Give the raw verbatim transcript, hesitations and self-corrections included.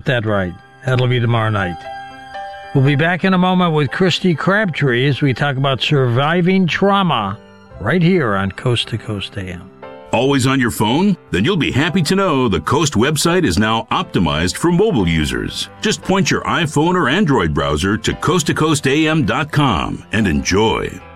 that right. That'll be tomorrow night. We'll be back in a moment with Christy Crabtree as we talk about surviving trauma right here on Coast to Coast A M. Always on your phone? Then you'll be happy to know the Coast website is now optimized for mobile users. Just point your iPhone or Android browser to coast to coast a m dot com and enjoy.